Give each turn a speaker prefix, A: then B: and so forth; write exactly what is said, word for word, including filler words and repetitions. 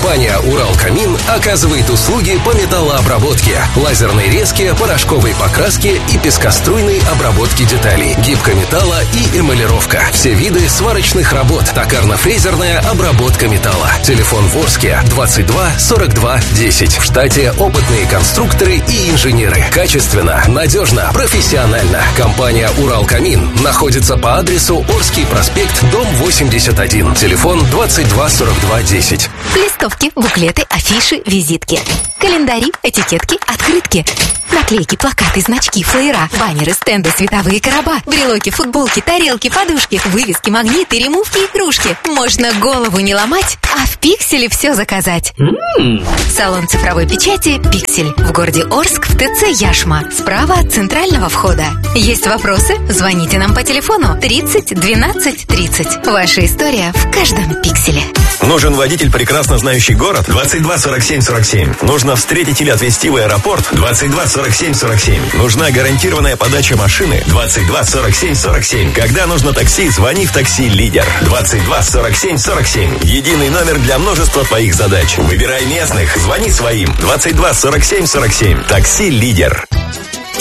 A: Компания «Уралкамин» оказывает услуги по металлообработке, лазерной резке, порошковой покраске и пескоструйной обработке деталей, гибкометалла и эмалировка. Все виды сварочных работ, токарно-фрезерная обработка металла. Телефон в Орске двадцать два сорок два десять. В штате опытные конструкторы и инженеры. Качественно, надежно, профессионально. Компания «Уралкамин» находится по адресу Орский проспект, дом восемьдесят один. Телефон двадцать два сорок два десять.
B: Листовки, буклеты, афиши, визитки, календари, этикетки, открытки, наклейки, плакаты, значки, флеера, баннеры, стенды, световые короба, брелоки, футболки, тарелки, подушки, вывески, магниты, ремувки и кружки. Можно голову не ломать, а в Пикселе все заказать. Mm. Салон цифровой печати «Пиксель» в городе Орск в ТЦ «Яшма». Справа от центрального входа. Есть вопросы? Звоните нам по телефону тридцать двенадцать тридцать. Ваша история в каждом пикселе.
C: Нужен водитель, прекрасно знающий город? двадцать два сорок семь сорок семь. Нужно встретить или отвезти в аэропорт? двадцать два сорок семь сорок семь. Нужна гарантированная подача машины? двадцать два сорок семь сорок семь. Когда нужно такси, звони в такси «Лидер». двадцать два сорок семь сорок семь. Единый номер для множества твоих задач. Выбирай местных, звони своим. двадцать два сорок семь сорок семь. Такси «Лидер».